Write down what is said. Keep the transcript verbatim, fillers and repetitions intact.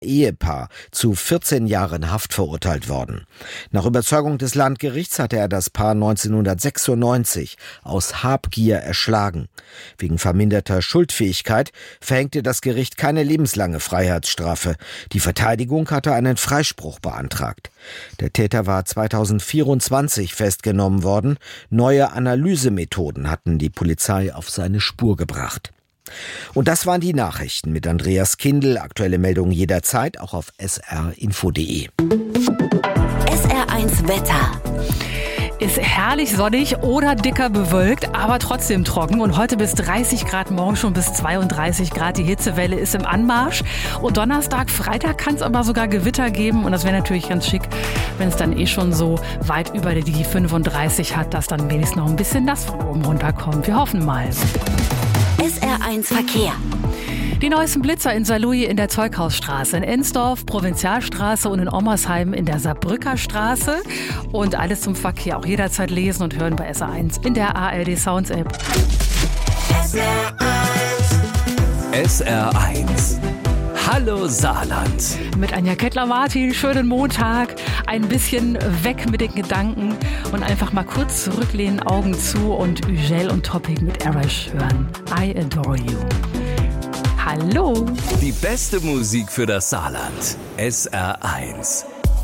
Ehepaar zu vierzehn Jahren Haft verurteilt worden. Nach Überzeugung des Landgerichts hatte er das Paar neunzehnhundertsechsundneunzig aus Habgier erschlagen. Wegen verminderter Schuldfähigkeit verhängte das Gericht keine lebenslange Freiheitsstrafe. Die Verteidigung hatte einen Freispruch beantragt. Der Täter war zweitausendvierundzwanzig festgenommen worden. Neue Analysemethoden hatten die Polizei auf seine Spur gebracht. Und das waren die Nachrichten mit Andreas Kindl. Aktuelle Meldungen jederzeit, auch auf s r info punkt d e. S R eins Wetter. Ist herrlich sonnig oder dicker bewölkt, aber trotzdem trocken. Und heute bis dreißig Grad, morgen schon bis zweiunddreißig Grad. Die Hitzewelle ist im Anmarsch. Und Donnerstag, Freitag kann es aber sogar Gewitter geben. Und das wäre natürlich ganz schick, wenn es dann eh schon so weit über die fünfunddreißig hat, dass dann wenigstens noch ein bisschen nass von oben runterkommt. Wir hoffen mal. S R eins Verkehr. Die neuesten Blitzer in Saarlouis in der Zeughausstraße, in Ensdorf, Provinzialstraße und in Ommersheim in der Saarbrücker Straße. Und alles zum Verkehr auch jederzeit lesen und hören bei S R eins in der A R D Sounds App. S R eins. S R eins. Hallo Saarland. Mit Anja Kettler-Martin, schönen Montag, ein bisschen weg mit den Gedanken und einfach mal kurz zurücklehnen, Augen zu und Ugel und Topic mit Arash hören. I adore you. Hallo. Die beste Musik für das Saarland. S R eins.